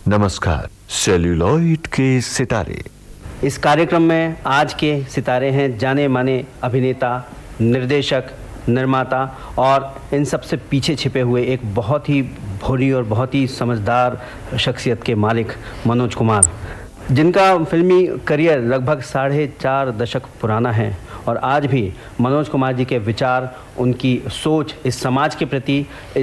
नमस्कार। सेल्यूलॉइड के सितारे। इस कार्यक्रम में आज के सितारे हैं जाने माने अभिनेता, निर्देशक, निर्माता और इन सब से पीछे छिपे हुए एक बहुत ही भोली और बहुत ही समझदार शख्सियत के मालिक मनोज कुमार, जिनका फिल्मी करियर लगभग 4.5 दशक पुराना है और आज भी मनोज कुमार जी के विचार, उनकी सोच इस समाज के प्रति,